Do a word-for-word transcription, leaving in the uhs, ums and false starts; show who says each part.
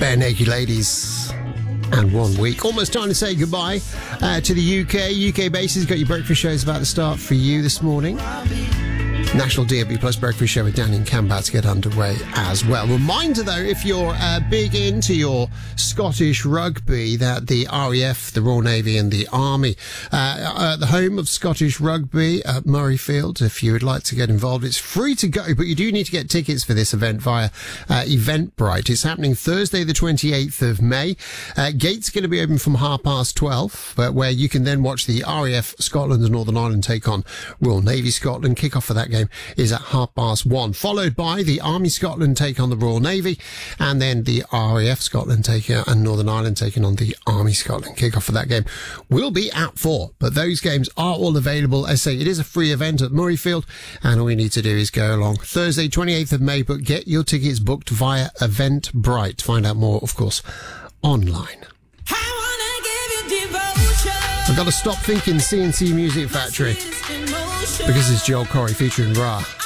Speaker 1: Bare Naked Ladies. And one week. Almost time to say goodbye uh, to the U K. U K bases, got your breakfast shows about to start for you this morning. National D A B Plus Breakfast Show with Danny and Cam about to get underway as well. Reminder though, if you're uh, big into your Scottish rugby, that the R A F, the Royal Navy and the Army, uh, uh, the home of Scottish rugby at Murrayfield, if you would like to get involved, it's free to go, but you do need to get tickets for this event via uh, Eventbrite. It's happening Thursday the twenty-eighth of May. Uh, gates going to be open from half past twelve, but where you can then watch the R A F Scotland and Northern Ireland take on Royal Navy Scotland. Kick-off for that game is at half past one, followed by the Army Scotland take on the Royal Navy, and then the R A F Scotland take uh, and Northern Ireland taking on the Army Scotland. Kick-off for that game will be at four, but those games are all available. As I say, it is a free event at Murrayfield, and all you need to do is go along Thursday, twenty-eighth of May, but get your tickets booked via Eventbrite. Find out more, of course, online. I've got to stop thinking C N C Music Factory because it's Joel Corey featuring Ra.